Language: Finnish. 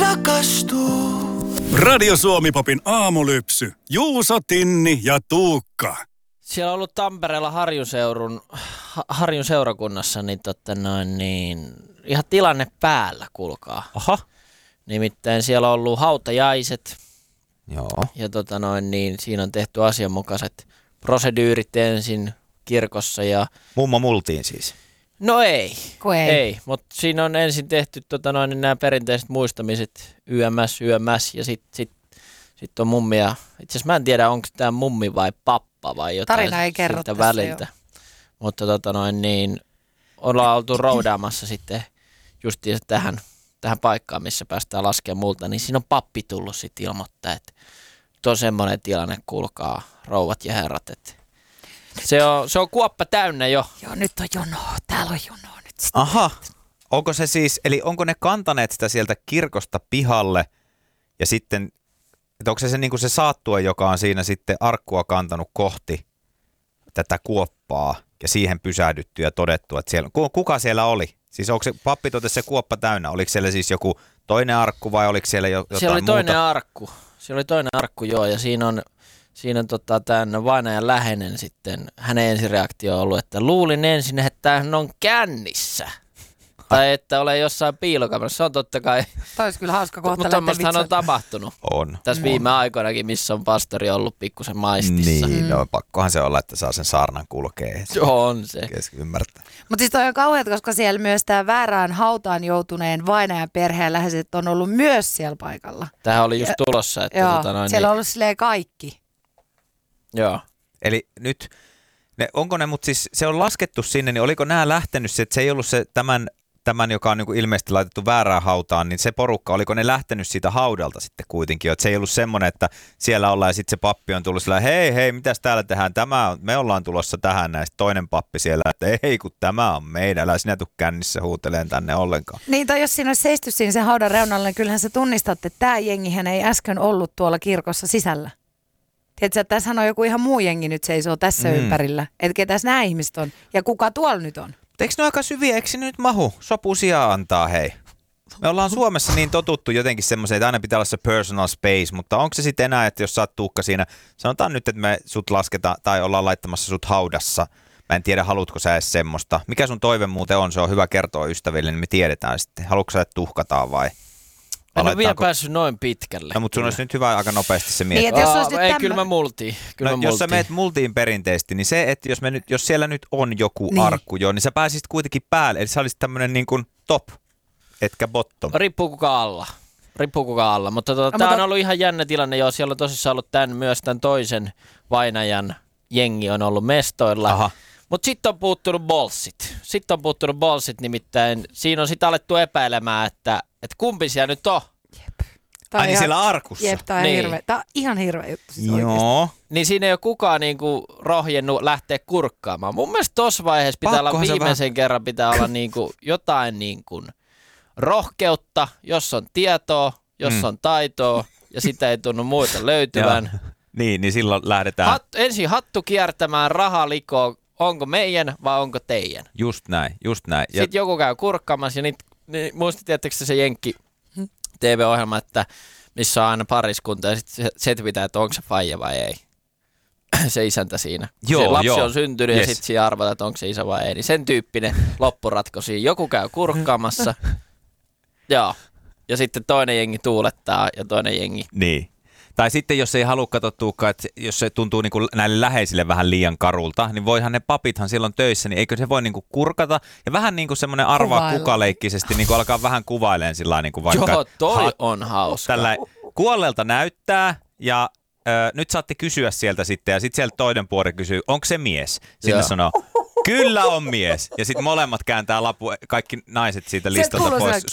rakastuu. Radio Suomi-popin aamulypsy. Juuso, Tinni ja Tuukka. Siellä on ollut Tampereella Harjun seurakunnassa niin ihan tilanne päällä, kuulkaa. Aha. Nimittäin siellä on ollut hautajaiset. Joo. Ja siinä on tehty asianmukaiset prosedyyrit ensin kirkossa ja... Mummo multiin siis. No ei. Ei. Mutta siinä on ensin tehty nämä perinteiset muistamiset yömäs ja sit on mummia. Itse asiassa mä en tiedä, onko tämä mummi vai pappa vai jotain. Tarina ei kerro siitä tässä väliltä. Jo. Mutta ollaan oltu roudaamassa sitten justiin tähän paikkaan, missä päästään laskemaan multa, niin siinä on pappi tullut sitten ilmoittaa, että on semmoinen tilanne, kuulkaa rouvat ja herrat, että se on kuoppa täynnä jo. Joo, nyt on jonoa. Täällä on jonoa nyt sitten. Aha. Onko se siis, eli onko ne kantaneet sitä sieltä kirkosta pihalle ja sitten, että onko se niin kuin se saattue, joka on siinä sitten arkkua kantanut kohti tätä kuoppaa ja siihen pysähdytty ja todettu, että siellä, kuka siellä oli? Siis onko se, pappi totesi se kuoppa täynnä, oliko siellä siis joku toinen arkku vai oliko siellä jotain siellä oli muuta? Siellä oli toinen arkku, joo, ja siinä on tämän vainajan läheinen sitten, hänen ensireaktio on ollut, että luulin ensin, että hän on kännissä. Tai että ole jossain piilokamerassa. Se on totta kai. Toi olisi kyllä hauska kohta. Mutta tommostahan on tapahtunut. On. Tässä viime aikoinakin, missä on pastori ollut pikkusen maistissa. Niin, no pakkohan se olla, että saa sen saarnan kulkea. On se. Ymmärtää. Mutta siis toi on kauheat, koska siellä myös tämä väärään hautaan joutuneen vainajan perheen läheiset on ollut myös siellä paikalla. Tämähän oli just tulossa. Että joo, siellä on ollut silleen kaikki. Joo. Eli nyt, onko ne, mutta siis se on laskettu sinne, niin oliko nämä lähtenyt, että se ei ollut se tämän, joka on niin kuin ilmeisesti laitettu väärään hautaan, niin se porukka, oliko ne lähtenyt siitä haudalta sitten kuitenkin, että se ei ollut semmoinen, että siellä ollaan ja sitten se pappi on tullut sillä, hei, mitäs täällä tehdään, me ollaan tulossa tähän, näistä toinen pappi siellä, että ei kun tämä on meidän, älä sinä tuu kännissä huuteleen tänne ollenkaan. Niin, tai jos siinä olisi seisty siinä sen haudan reunalla, niin kyllähän sä tunnistat, että tämä jengihän ei äsken ollut tuolla kirkossa sisällä. Tiedätkö, että tässähän on joku ihan muu jengi nyt seisoo tässä ympärillä, että ketäs nämä ihmiset on ja kuka tuolla nyt on. Eikö ne aika syviä, eikö se nyt mahu? Sopu sijaa antaa, hei. Me ollaan Suomessa niin totuttu jotenkin semmoiseen, että aina pitää olla se personal space, mutta onko se sitten enää, että jos sä oot Tuukka siinä, sanotaan nyt, että me sut lasketaan tai ollaan laittamassa sut haudassa. Mä en tiedä, haluatko sä edes semmoista. Mikä sun toive muuten on, se on hyvä kertoa ystäville, niin me tiedetään sitten. Haluatko sä, että tuhkataan vai? En ole vielä päässyt noin pitkälle. No, mutta sun olisi nyt hyvä aika nopeasti se miettiä. Niin, ei, kyllä mä multiin. Jos sä meet multiin perinteisesti, niin se, että jos siellä nyt on joku arkku jo, niin sä pääsisit kuitenkin päälle. Eli sä olisit tämmönen niin kuin top, etkä bottom. Riippuu kuka alla. Mutta tää on ollut ihan jännä tilanne. Joo, siellä on tosissaan ollut myös tämän toisen vainajan jengi on ollut mestoilla. Aha. Mutta sitten on puuttunut bolsit. Nimittäin siinä on sitten alettu epäilemään, että kumpi siellä nyt on. Ai niin siellä arkussa? Jep, tää on hirveä. Tää on ihan hirveä juttu siis joo. Niin siinä ei ole kukaan niinku rohjennut lähteä kurkkaamaan. Mun mielestä tossa vaiheessa pitää olla viimeisen kerran pitää olla niinku jotain niinku rohkeutta, jos on tietoa, jos on taitoa ja sitä ei tunnu muita löytyvän. niin silloin lähdetään. Ensin hattu kiertämään, raha likoo. Onko meidän vai onko teidän? Just näin. Sitten joku käy kurkkaamassa ja muistit, tiedättekö se Jenkki TV-ohjelma, että missä on aina pariskunta ja sitten setvitaan, että onko se faija vai ei. Se isäntä siinä. Joo, se lapsi on syntynyt ja sitten siinä arvataan, että onko se isä vai ei. Niin sen tyyppinen loppuratko siinä. Joku käy kurkkaamassa. Joo. Ja sitten toinen jengi tuulettaa ja toinen jengi. Niin. Tai sitten jos ei halua katsoa Tuukka, että jos se tuntuu niin kuin näille läheisille vähän liian karulta, niin voihan ne papithan silloin töissä, niin eikö se voi niin kuin kurkata ja vähän niin kuin semmoinen arvaa kukaleikkisesti niin kuin alkaa vähän kuvailemaan sillä niin kuin vaikka. Joo, toi on hauska. Tällä kuolleelta näyttää ja nyt saatte kysyä sieltä sitten ja sitten sieltä toinen puoli kysyy, onko se mies? Sitten sanoo, kyllä on mies. Ja sitten molemmat kääntää kaikki naiset siitä listalta pois